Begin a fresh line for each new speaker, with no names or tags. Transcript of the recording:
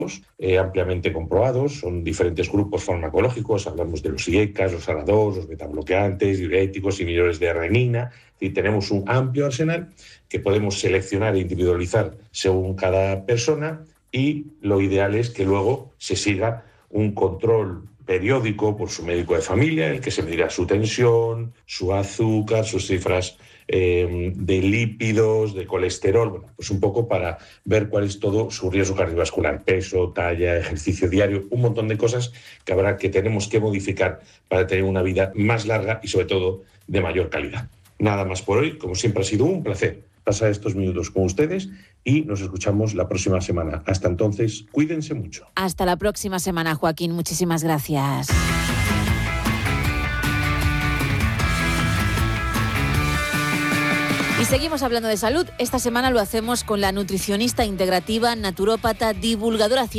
ampliamente comprobados, son diferentes grupos farmacológicos, hablamos de los IECAs, los ARA2, los betabloqueantes, diuréticos, inhibidores de renina, y tenemos un amplio arsenal que podemos seleccionar e individualizar según cada persona, y lo ideal es que luego se siga un control periódico por su médico de familia, en el que se medirá su tensión, su azúcar, sus cifras de lípidos, de colesterol, bueno, pues un poco para ver cuál es todo su riesgo cardiovascular, peso, talla, ejercicio diario, un montón de cosas que tenemos que modificar para tener una vida más larga y sobre todo de mayor calidad. Nada más por hoy, como siempre ha sido un placer pasar estos minutos con ustedes y nos escuchamos la próxima semana. Hasta entonces, cuídense mucho.
Hasta la próxima semana, Joaquín. Muchísimas gracias. Y seguimos hablando de salud. Esta semana lo hacemos con la nutricionista integrativa, naturópata, divulgadora